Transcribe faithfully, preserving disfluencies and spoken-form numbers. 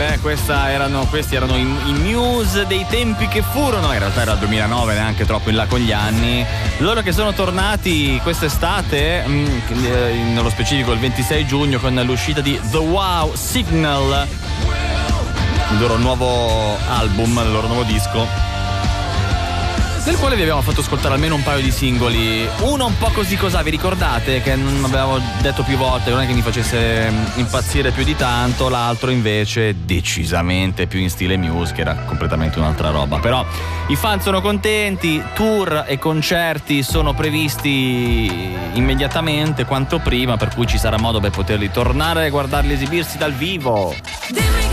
Beh, questa erano, questi erano i, i Muse dei tempi che furono. In realtà era il duemilanove, neanche troppo in là con gli anni. Loro che sono tornati quest'estate, mh, nello specifico il ventisei giugno, con l'uscita di The Wow Signal, il loro nuovo album, il loro nuovo disco, del quale vi abbiamo fatto ascoltare almeno un paio di singoli. Uno un po' così cos'ha, vi ricordate? Che non avevamo detto più volte, non è che mi facesse impazzire più di tanto. L'altro invece decisamente più in stile Muse, che era completamente un'altra roba. Però i fan sono contenti, tour e concerti sono previsti immediatamente, quanto prima, per cui ci sarà modo per poterli tornare e guardarli esibirsi dal vivo.